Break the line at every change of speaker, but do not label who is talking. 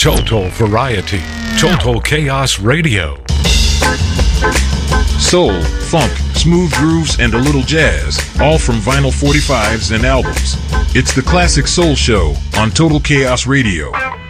Total variety. Total Chaos Radio.
Soul, funk, smooth grooves, and a little jazz, all from vinyl 45s and albums. It's the Classic Soul Show on Total Chaos Radio.